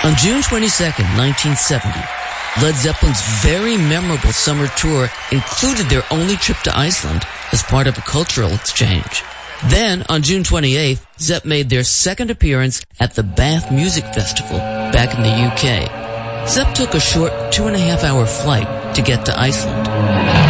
On June 22nd, 1970, Led Zeppelin's very memorable summer tour included their only trip to Iceland as part of a cultural exchange. Then, on June 28th, Zepp made their second appearance at the Bath Music Festival back in the UK. Zepp took a short 2.5-hour flight to get to Iceland.